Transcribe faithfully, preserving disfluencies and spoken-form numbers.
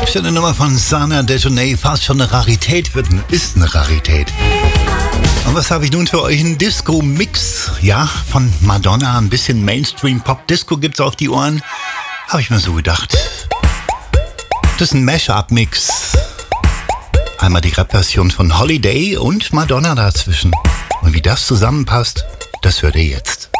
Schöne Nummer von Sana Detonay, fast schon eine Rarität, wird, ist eine Rarität. Und was habe ich nun für euch? Ein Disco-Mix, ja, von Madonna, ein bisschen Mainstream-Pop-Disco gibt's auf die Ohren. Habe ich mir so gedacht. Das ist ein Mash-up-Mix. Einmal die Rap-Version von Holiday und Madonna dazwischen. Und wie das zusammenpasst, das hört ihr jetzt.